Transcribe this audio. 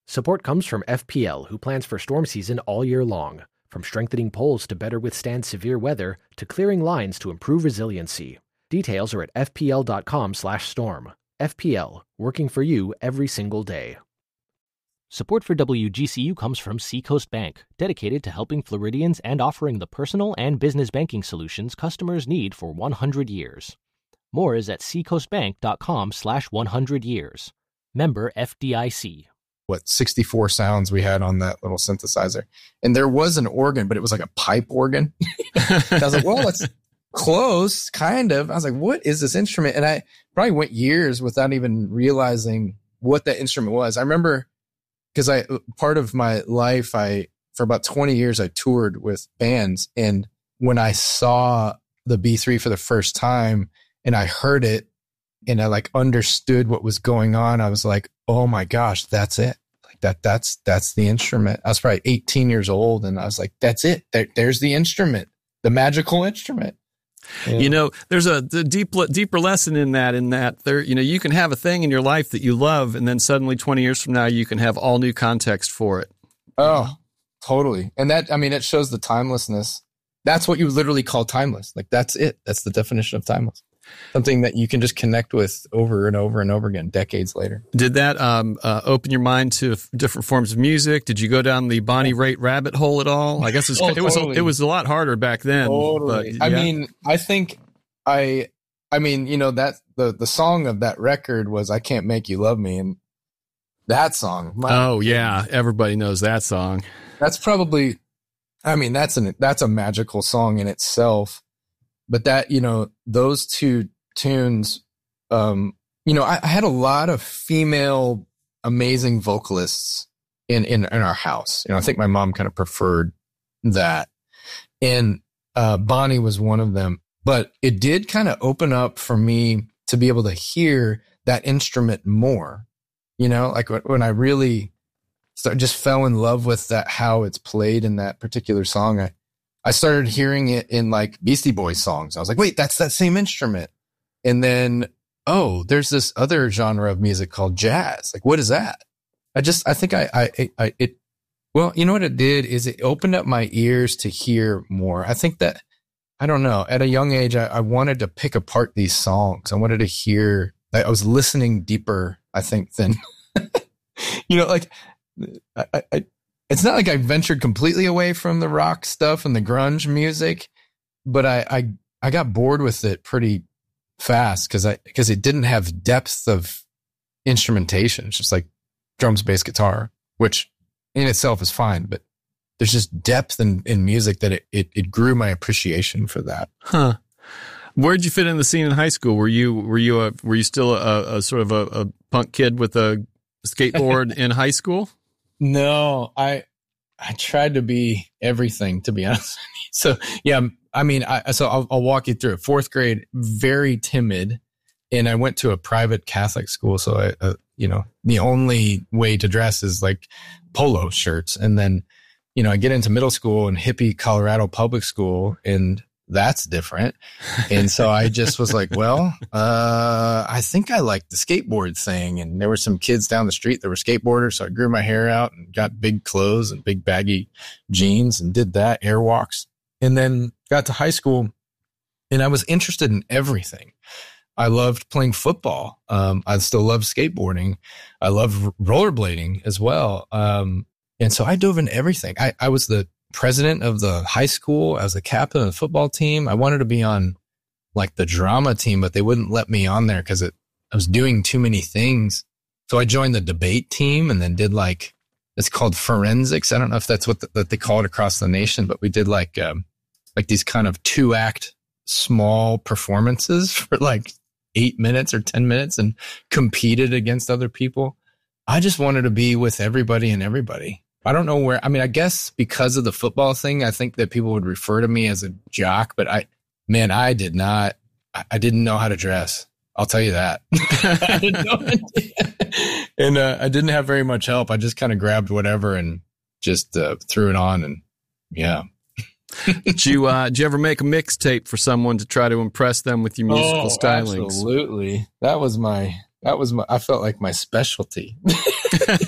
Support comes from FPL, who plans for storm season all year long. From strengthening poles to better withstand severe weather, to clearing lines to improve resiliency. Details are at fpl.com/storm. FPL, working for you every single day. Support for WGCU comes from Seacoast Bank, dedicated to helping Floridians and offering the personal and business banking solutions customers need for 100 years. More is at seacoastbank.com/100years. Member FDIC. 64 sounds we had on that little synthesizer. And there was an organ, but it was like a pipe organ. I was like, well, that's close, kind of. I was like, what is this instrument? And I probably went years without even realizing what that instrument was. I remember because part of my life, for about 20 years, I toured with bands. And when I saw the B3 for the first time and I heard it and I like understood what was going on, I was like, oh my gosh, that's it. Like that's the instrument. I was probably 18 years old and I was like, that's it. There's the instrument, the magical instrument. Yeah. You know, there's a deeper lesson in that there, you know, you can have a thing in your life that you love, and then suddenly 20 years from now, you can have all new context for it. Oh, totally. And that, I mean, it shows the timelessness. That's what you literally call timeless. Like, that's it. That's the definition of timeless. Something that you can just connect with over and over and over again, decades later. Did that open your mind to different forms of music? Did you go down the Bonnie Raitt rabbit hole at all? I guess it was a lot harder back then. Totally. But, yeah. I mean, I think you know, that the song of that record was "I Can't Make You Love Me," and that song. Yeah, everybody knows that song. That's probably, I mean, that's a magical song in itself. But that, you know, those two tunes, you know, I had a lot of female amazing vocalists in our house. You know, I think my mom kind of preferred that. And Bonnie was one of them. But it did kind of open up for me to be able to hear that instrument more. You know, like when I really just fell in love with that, how it's played in that particular song, I started hearing it in like Beastie Boys songs. I was like, wait, that's that same instrument. And then, oh, there's this other genre of music called jazz. Like, what is that? I think well, you know what it did is it opened up my ears to hear more. I think that, I don't know, at a young age, I wanted to pick apart these songs. I wanted to hear, I was listening deeper, I think, than, you know, like, it's not like I ventured completely away from the rock stuff and the grunge music, but I got bored with it pretty fast because it didn't have depth of instrumentation. It's just like drums, bass, guitar, which in itself is fine, but there's just depth in music that it grew my appreciation for that. Huh. Where'd you fit in the scene in high school? Were you still a sort of a punk kid with a skateboard in high school? No, I tried to be everything, to be honest. So yeah, I mean, I'll walk you through it. 4th grade, very timid, and I went to a private Catholic school. So you know, the only way to dress is like polo shirts, and then, you know, I get into middle school in hippie Colorado public school, and that's different. And so I just was like, well, I think I like the skateboard thing. And there were some kids down the street that were skateboarders. So I grew my hair out and got big clothes and big baggy jeans and did that, airwalks. And then got to high school and I was interested in everything. I loved playing football. I still love skateboarding. I love rollerblading as well. And so I dove into everything. I was the president of the high school. I was the captain of the football team. I wanted to be on like the drama team, but they wouldn't let me on there because I was doing too many things. So I joined the debate team and then did like, it's called forensics. I don't know if that's what they call it across the nation, but we did like these kind of 2-act small performances for like 8 minutes or 10 minutes and competed against other people. I just wanted to be with everybody and everybody. I don't know where, I mean, I guess because of the football thing, I think that people would refer to me as a jock, but I didn't know how to dress. I'll tell you that. I had no idea. And I didn't have very much help. I just kind of grabbed whatever and just threw it on, and yeah. Did you ever make a mixtape for someone to try to impress them with your musical stylings? Absolutely. That was I felt like my specialty.